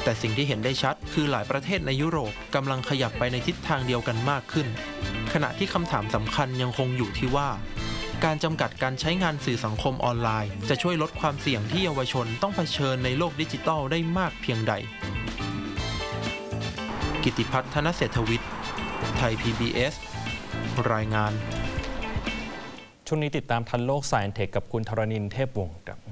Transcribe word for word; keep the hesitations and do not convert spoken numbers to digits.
แต่สิ่งที่เห็นได้ชัดคือหลายประเทศในยุโรปกำลังขยับไปในทิศทางเดียวกันมากขึ้นขณะที่คำถามสำคัญยังคงอยู่ที่ว่าการจำกัดการใช้งานสื่อสังคมออนไลน์จะช่วยลดความเสี่ยงที่เยาวชนต้องเผชิญในโลกดิจิทัลได้มากเพียงใดกิตติพัฒน์ ธนเศรษฐวิทย์ไทย พี บี เอส รายงานช่วงนี้ติดตามทันโลก Science Tech กับคุณธรณินทร์ เทพวงศ์ครับ